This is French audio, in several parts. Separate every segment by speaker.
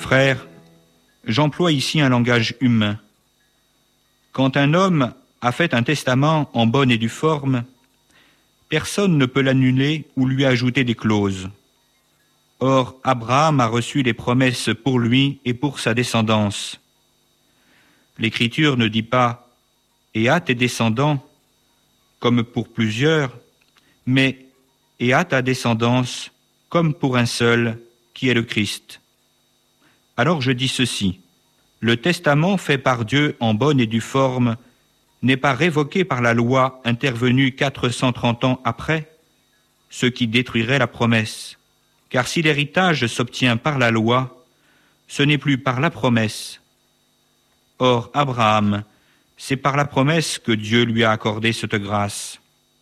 Speaker 1: Frères, j'emploie ici un langage humain. Quand un homme a fait un testament en bonne et due forme, personne ne peut l'annuler ou lui ajouter des clauses. Or, Abraham a reçu les promesses pour lui et pour sa descendance. L'Écriture ne dit pas « et à tes descendants » comme pour plusieurs, mais « et à ta descendance » comme pour un seul, qui est le Christ. Alors je dis ceci, le testament fait par Dieu en bonne et due forme n'est pas révoqué par la loi intervenue 430 ans après, ce qui détruirait la promesse. Car si l'héritage s'obtient par la loi, ce n'est plus par la promesse. Or, Abraham, c'est par la promesse que Dieu lui a accordé cette grâce.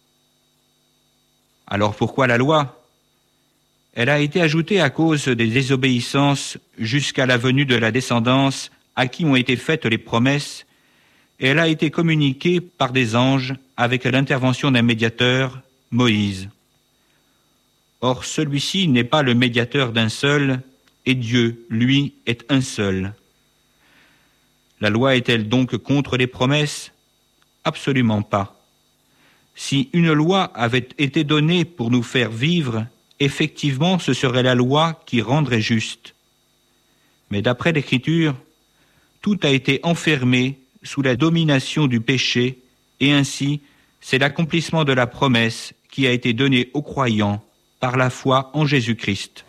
Speaker 1: Alors pourquoi la loi ? Elle a été ajoutée à cause des désobéissances jusqu'à la venue de la descendance à qui ont été faites les promesses, et elle a été communiquée par des anges avec l'intervention d'un médiateur, Moïse. Or, celui-ci n'est pas le médiateur d'un seul, et Dieu, lui, est un seul. La loi est-elle donc contre les promesses ? Absolument pas. Si une loi avait été donnée pour nous faire vivre, effectivement, ce serait la loi qui rendrait juste. Mais d'après l'Écriture, tout a été enfermé sous la domination du péché, et ainsi, c'est l'accomplissement de la promesse qui a été donnée aux croyants par la foi en Jésus-Christ.